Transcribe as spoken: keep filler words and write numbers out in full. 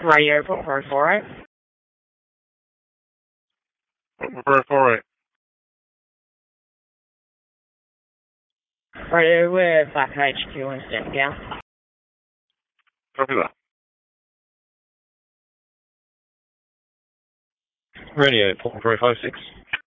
Radio four four eight. four four eight. Radio with Black H Q and step down. Copy that. Radio four three five six.